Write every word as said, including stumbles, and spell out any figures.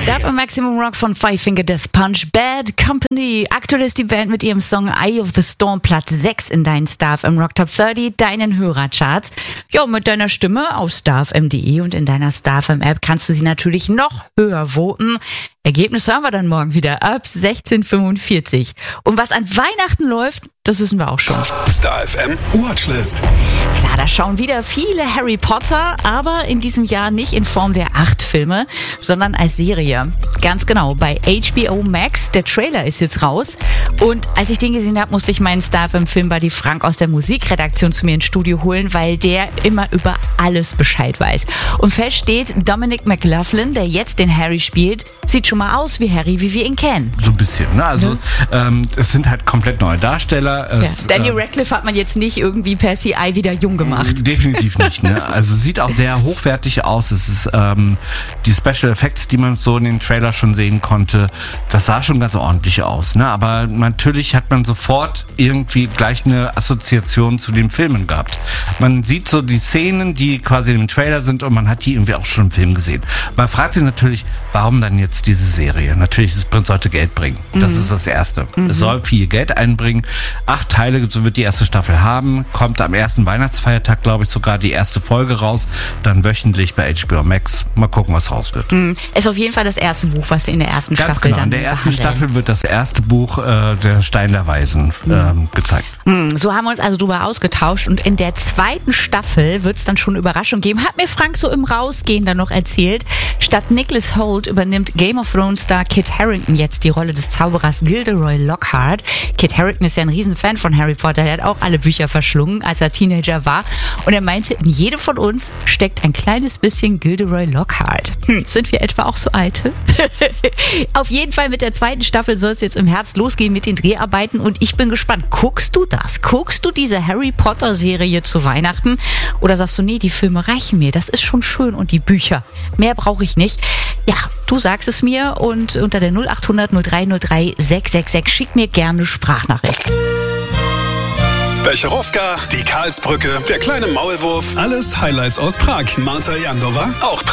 Darf am Maximum Rock von Five Finger Death Punch, Bad Company. Aktuell ist die Band mit ihrem Song Eye of the Storm Platz sechs in deinen Star F M Rock Top dreißig, deinen Hörercharts. Ja, mit deiner Stimme auf star f m punkt d e und in deiner Star F M App kannst du sie natürlich noch höher voten. Ergebnis hören wir dann morgen wieder ab sechzehn Uhr fünfundvierzig. Und was an Weihnachten läuft, das wissen wir auch schon. Star F M Watchlist. Klar, da schauen wieder viele Harry Potter, aber in diesem Jahr nicht in Form der acht Filme, sondern als Serie. Ganz genau, bei H B O Max. Der Trailer ist jetzt raus. Und als ich den gesehen habe, musste ich meinen Star F M Filmbuddy Frank aus der Musikredaktion zu mir ins Studio holen, weil der immer über alles Bescheid weiß. Und fest steht, Dominic McLaughlin, der jetzt den Harry spielt, sieht schon mal aus wie Harry, wie wir ihn kennen. So ein bisschen, ne? Also ja. ähm, es sind halt komplett neue Darsteller. Es, ja. Daniel ähm, Radcliffe hat man jetzt nicht irgendwie per C I wieder jung gemacht. Definitiv nicht, ne? Also sieht auch sehr hochwertig aus. Es ist ähm, die Special Effects, die man so in den Trailer schon sehen konnte, das sah schon ganz ordentlich aus, ne? Aber natürlich hat man sofort irgendwie gleich eine Assoziation zu den Filmen gehabt. Man sieht so die Szenen, die quasi im Trailer sind und man hat die irgendwie auch schon im Film gesehen. Man fragt sich natürlich, warum dann jetzt diese Serie? Natürlich, es sollte Geld bringen. Das mhm. ist das Erste. Mhm. Es soll viel Geld einbringen. Acht Teile, so wird die erste Staffel haben. Kommt am ersten Weihnachtsfeiertag, glaube ich, sogar die erste Folge raus. Dann wöchentlich bei H B O Max. Mal gucken, was raus wird. Mhm. Ist auf jeden Fall das erste Buch, was in der ersten Ganz Staffel genau. dann In der ersten behandeln. Staffel wird das erste Buch äh, der Stein der Weisen ähm, gezeigt. Mhm. So haben wir uns also drüber ausgetauscht und in der zweiten Staffel wird es dann schon eine Überraschung geben. Hat mir Frank so im Rausgehen dann noch erzählt. Statt Nicholas Hoult übernimmt Game of Thrones Star Kit Harington jetzt die Rolle des Zauberers Gilderoy Lockhart. Kit Harington ist ja ein Riesenfan von Harry Potter. Er hat auch alle Bücher verschlungen, als er Teenager war. Und er meinte, in jedem von uns steckt ein kleines bisschen Gilderoy Lockhart. Hm, sind wir etwa auch so alte? Auf jeden Fall mit der zweiten Staffel soll es jetzt im Herbst losgehen mit den Dreharbeiten. Und ich bin gespannt. Guckst du das? Guckst du diese Harry Potter Serie zu Weihnachten? Oder sagst du, nee, die Filme reichen mir. Das ist schon schön. Und die Bücher. Mehr brauche ich nicht. Ja, du sagst es mir und unter der null acht hundert null drei null drei sechs sechs sechs schick mir gerne Sprachnachricht. Becherowka, die Karlsbrücke, der kleine Maulwurf, alles Highlights aus Prag. Marta Jandova, auch